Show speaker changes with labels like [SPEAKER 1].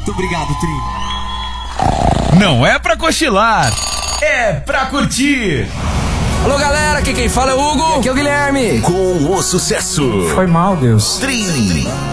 [SPEAKER 1] Muito obrigado, Tri.
[SPEAKER 2] Não é pra cochilar, é pra curtir.
[SPEAKER 3] Alô, galera, aqui quem fala é o Hugo. E aqui é o Guilherme.
[SPEAKER 4] Com o sucesso.
[SPEAKER 1] Foi mal, Deus.
[SPEAKER 4] Tri